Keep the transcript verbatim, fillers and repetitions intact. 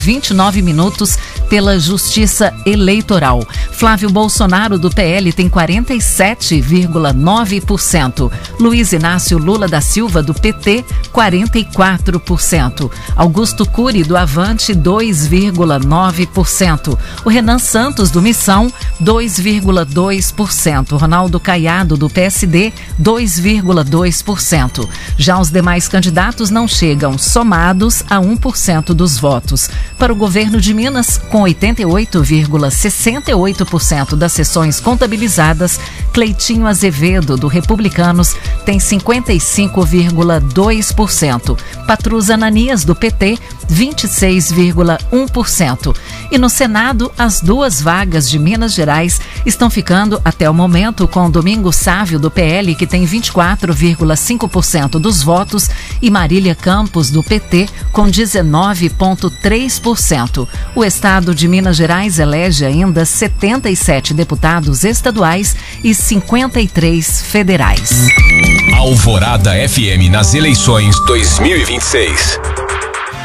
vinte e nove minutos pela Justiça Eleitoral. Flávio Bolsonaro, do P L, tem quarenta e sete vírgula nove por cento. Luiz Inácio Lula da Silva, do P T, quarenta e quatro por cento. Augusto Cury, do Avante, dois vírgula nove por cento. O Renan Santos, do Missão, dois vírgula dois por cento. Ronaldo Caiado, do P S D, dois vírgula dois por cento. Já os demais candidatos não chegam, somados, a um por cento dos votos. Para o governo de Minas, com oitenta e oito vírgula sessenta e oito por cento das sessões contabilizadas, Cleitinho Azevedo, do Republicanos, tem cinquenta e cinco vírgula dois por cento. Patrus Ananias, do P T, vinte e seis vírgula um por cento. E no Senado, as duas vagas de Minas Gerais estão ficando, até o momento, com Domingos Sávio, do P L, que tem vinte e quatro vírgula cinco por cento dos votos, e Marília Campos, do P T, com dezenove vírgula três por cento. O estado de Minas Gerais elege ainda setenta e sete deputados estaduais e cinquenta e três federais. Alvorada F M nas eleições dois mil e vinte e seis.